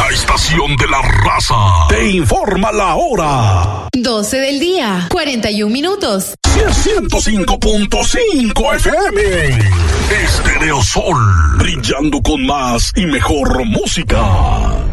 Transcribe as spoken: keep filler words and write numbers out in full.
La estación de la raza te informa la hora. doce del día, cuarenta y un minutos. ciento cinco punto cinco F M. Estereosol, brillando con más y mejor música.